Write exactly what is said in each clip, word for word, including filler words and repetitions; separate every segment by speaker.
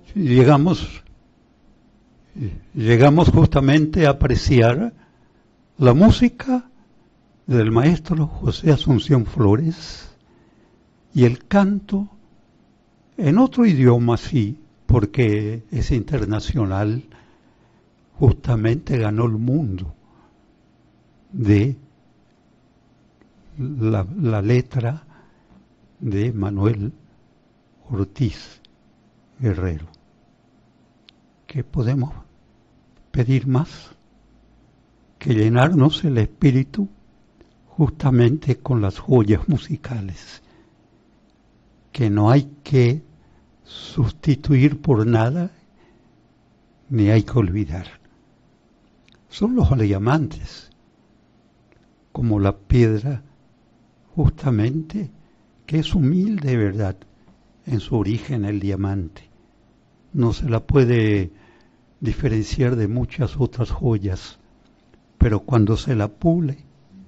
Speaker 1: llegamos, llegamos justamente a apreciar la música del maestro José Asunción Flores y el canto en otro idioma, sí, porque es internacional, justamente ganó el mundo de la, la letra de Manuel Ortiz Guerrero. ¿Qué podemos pedir más? Que llenarnos el espíritu justamente con las joyas musicales, que no hay que sustituir por nada, ni hay que olvidar. Son los diamantes, como la piedra justamente, que es humilde, ¿verdad? En su origen el diamante. No se la puede diferenciar de muchas otras joyas, pero cuando se la pule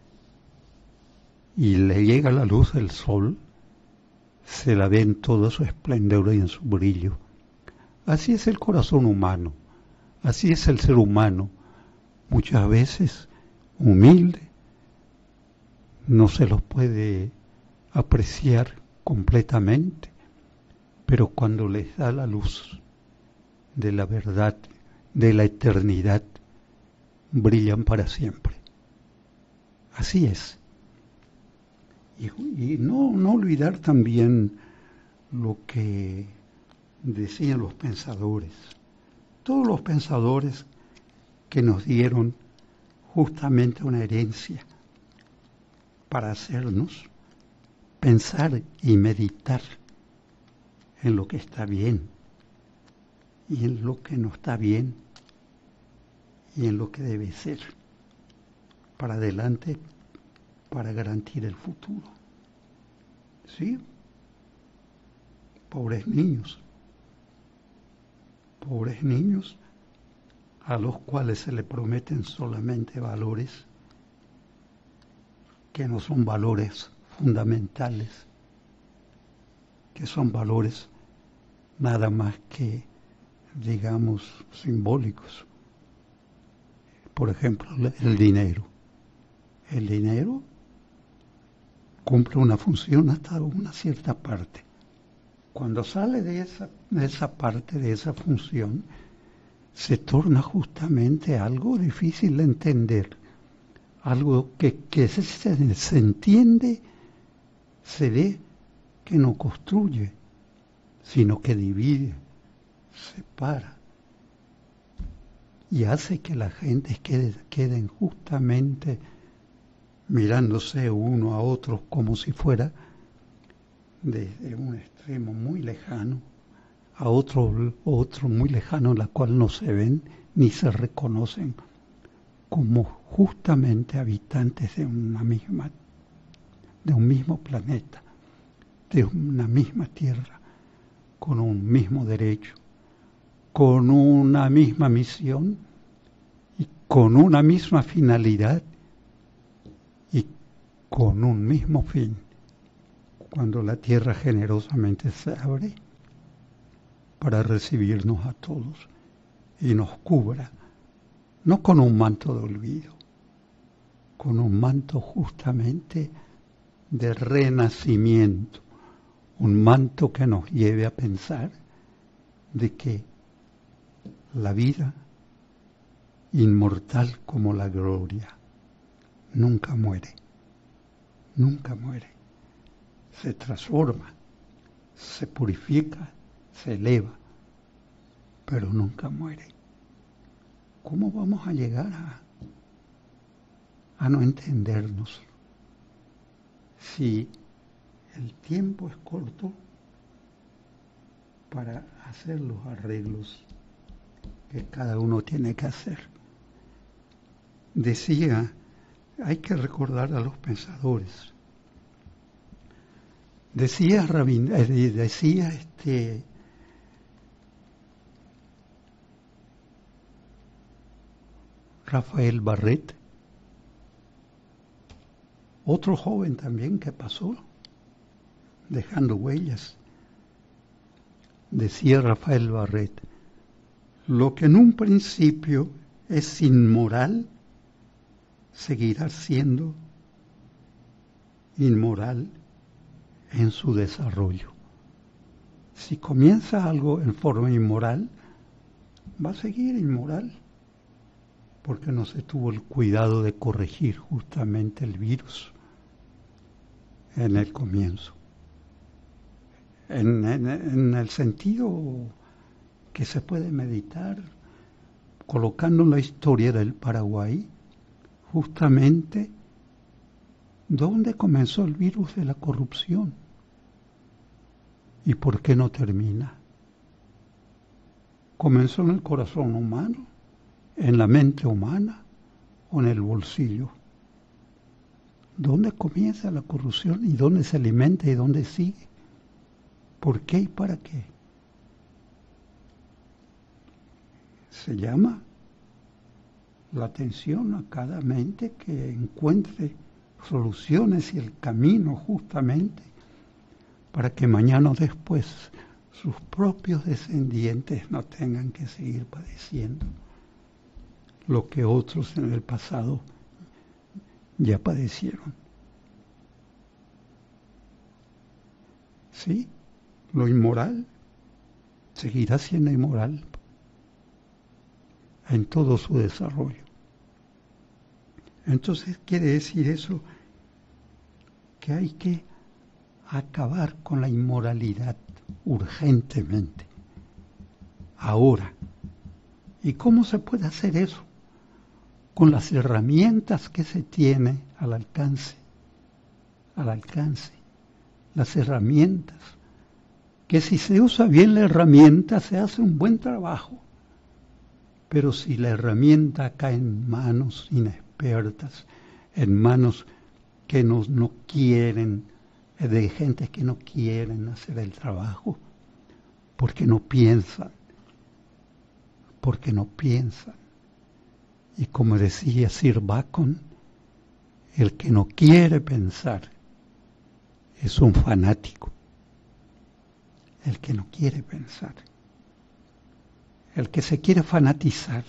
Speaker 1: y le llega la luz del sol, se la ve en todo su esplendor y en su brillo. Así es el corazón humano, así es el ser humano, muchas veces humilde, no se los puede apreciar completamente, pero cuando les da la luz de la verdad, de la eternidad, brillan para siempre. Así es. Y, y no, no olvidar también lo que decían los pensadores, todos los pensadores que nos dieron justamente una herencia para hacernos pensar y meditar en lo que está bien y en lo que no está bien y en lo que debe ser para adelante, para garantizar el futuro. ¿Sí? Pobres niños, pobres niños a los cuales se le prometen solamente valores que no son valores fundamentales, que son valores nada más que, digamos, simbólicos. Por ejemplo, el dinero. El dinero cumple una función hasta una cierta parte. Cuando sale de esa, de esa parte, de esa función, se torna justamente algo difícil de entender, algo que, que se, se, se entiende, se ve que no construye, sino que divide, separa, y hace que la gente quede, queden justamente mirándose uno a otro como si fuera desde un extremo muy lejano a otro, otro muy lejano, en la cual no se ven ni se reconocen como justamente habitantes de una misma, de un mismo planeta, de una misma tierra, con un mismo derecho, con una misma misión y con una misma finalidad y con un mismo fin. Cuando la tierra generosamente se abre para recibirnos a todos y nos cubra, no con un manto de olvido, con un manto justamente de renacimiento, un manto que nos lleve a pensar de que la vida, inmortal como la gloria, nunca muere, nunca muere, se transforma, se purifica, se eleva, pero nunca muere. ¿Cómo vamos a llegar a, a no entendernos si el tiempo es corto para hacer los arreglos que cada uno tiene que hacer? Decía, hay que recordar a los pensadores. Decía Rabin, decía este Rafael Barret, otro joven también que pasó, dejando huellas. decía Rafael Barrett, lo que en un principio es inmoral, seguirá siendo inmoral en su desarrollo. Si comienza algo en forma inmoral, va a seguir inmoral, porque no se tuvo el cuidado de corregir justamente el virus en el comienzo. En, en, en el sentido que se puede meditar, colocando la historia del Paraguay, justamente dónde comenzó el virus de la corrupción y por qué no termina. Comenzó en el corazón humano, en la mente humana o en el bolsillo. ¿Dónde comienza la corrupción y dónde se alimenta y dónde sigue? ¿Por qué y para qué? Se llama la atención a cada mente que encuentre soluciones y el camino justamente para que mañana o después sus propios descendientes no tengan que seguir padeciendo lo que otros en el pasado ya padecieron. ¿Sí? Lo inmoral seguirá siendo inmoral en todo su desarrollo. Entonces quiere decir eso que hay que acabar con la inmoralidad urgentemente, ahora. ¿Y cómo se puede hacer eso? Con las herramientas que se tiene al alcance, al alcance, las herramientas, que si se usa bien la herramienta se hace un buen trabajo, pero si la herramienta cae en manos inexpertas, en manos que no, no quieren, de gente que no quieren hacer el trabajo, porque no piensan, porque no piensan. Y como decía Sir Bacon, el que no quiere pensar es un fanático. El que no quiere pensar. El que se quiere fanatizar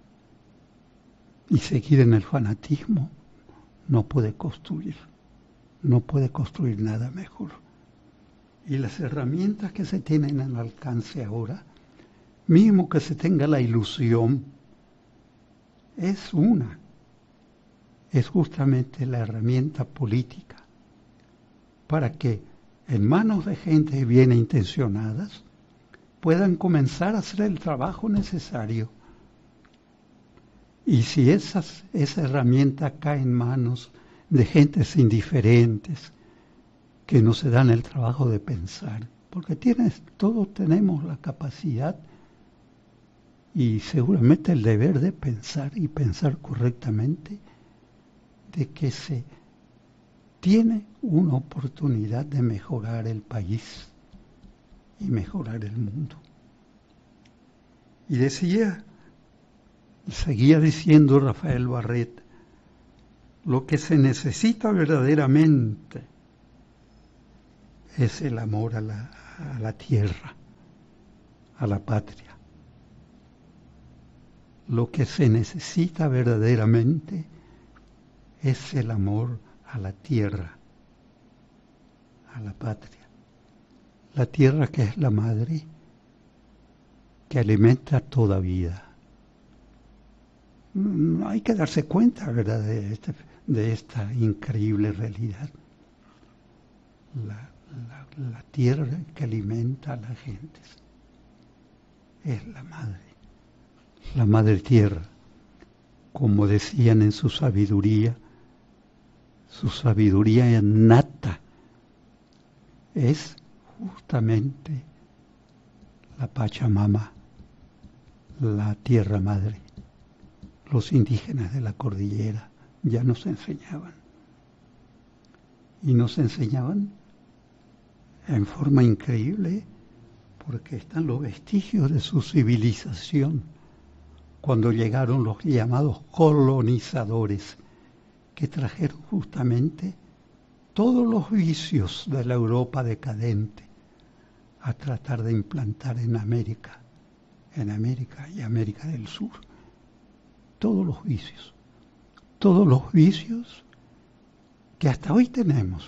Speaker 1: y seguir en el fanatismo no puede construir, no puede construir nada mejor. Y las herramientas que se tienen al alcance ahora, mismo que se tenga la ilusión, es una, es justamente la herramienta política para que en manos de gente bien intencionadas puedan comenzar a hacer el trabajo necesario. Y si esas, esa herramienta cae en manos de gentes indiferentes que no se dan el trabajo de pensar, porque tienes, todos tenemos la capacidad y seguramente el deber de pensar y pensar correctamente, de que se tiene una oportunidad de mejorar el país y mejorar el mundo. Y decía, seguía diciendo Rafael Barrett, lo que se necesita verdaderamente es el amor a la, a la tierra, a la patria. Lo que se necesita verdaderamente es el amor a la tierra, a la patria. La tierra que es la madre, que alimenta toda vida. No hay que darse cuenta, ¿verdad?, de, este, de esta increíble realidad. La, la, la tierra que alimenta a la gente es la madre. La madre tierra, como decían en su sabiduría, su sabiduría innata es justamente la Pachamama, la tierra madre. Los indígenas de la cordillera ya nos enseñaban. Y nos enseñaban en forma increíble, porque están los vestigios de su civilización, cuando llegaron los llamados colonizadores, que trajeron justamente todos los vicios de la Europa decadente a tratar de implantar en América, en América y América del Sur, todos los vicios, todos los vicios que hasta hoy tenemos.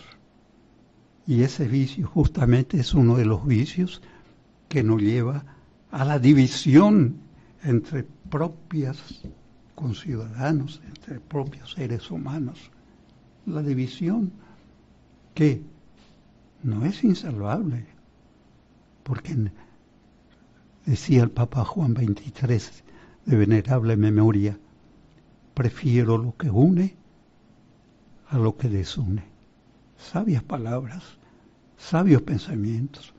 Speaker 1: Y ese vicio justamente es uno de los vicios que nos lleva a la división entre propias conciudadanos, entre propios seres humanos. La división que no es insalvable, porque decía el Papa Juan veintitrés de venerable memoria, prefiero lo que une a lo que desune. Sabias palabras, sabios pensamientos.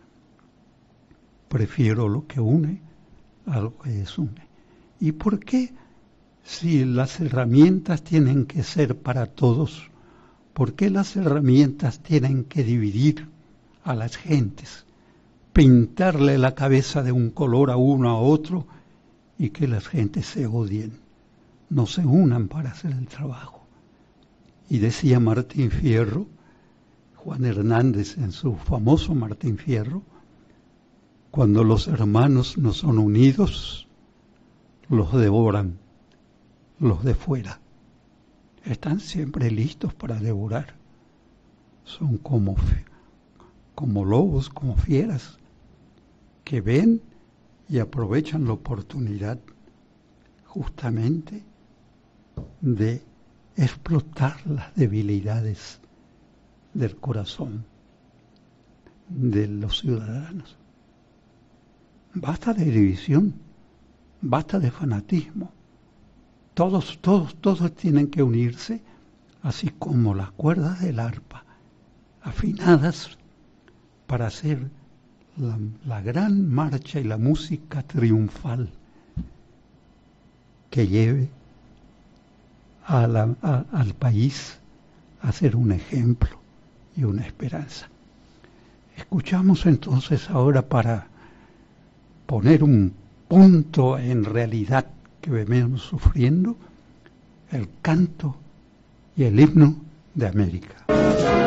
Speaker 1: Prefiero lo que une a lo que desune. ¿Y por qué, si las herramientas tienen que ser para todos, por qué las herramientas tienen que dividir a las gentes, pintarle la cabeza de un color a uno a otro y que las gentes se odien, no se unan para hacer el trabajo? Y decía Martín Fierro, Juan Hernández en su famoso Martín Fierro, cuando los hermanos no son unidos, los devoran los de fuera. Están siempre listos para devorar. Son como, como lobos, como fieras, que ven y aprovechan la oportunidad justamente de explotar las debilidades del corazón de los ciudadanos. Basta de división, basta de fanatismo. Todos, todos, todos tienen que unirse, así como las cuerdas del arpa, afinadas para hacer la, la gran marcha y la música triunfal que lleve a la, a, al país a ser un ejemplo y una esperanza. Escuchamos entonces ahora, para poner un punto en realidad que venimos sufriendo, el canto y el himno de América.